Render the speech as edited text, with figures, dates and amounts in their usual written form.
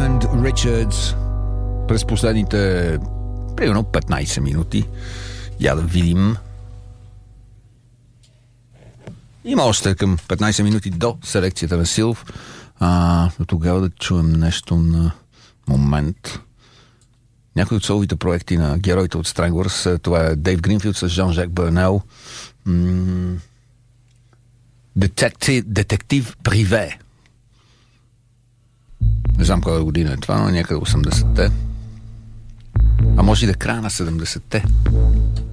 Raymond Richards през последните примерно 15 минути. Я да видим. Има още към 15 минути до селекцията на Силв. До тогава да чуем нещо на момент. Някои от соловите проекти на героите от Stranglers. Това е Дейв Гринфилд с Жан-Жак Бърнел. Детектив Приве. Не знам коя година е това, но някъде 80-те. А може и да края на 70-те.